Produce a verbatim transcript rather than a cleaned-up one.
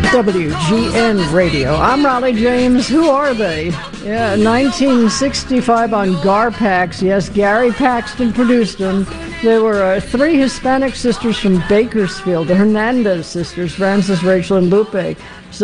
W G N Radio. I'm Raleigh James. Who are they? Yeah, nineteen sixty-five on Garpax. Yes, Gary Paxton produced them. They were uh, three Hispanic sisters from Bakersfield, the Hernandez sisters, Frances, Rachel, and Lupe.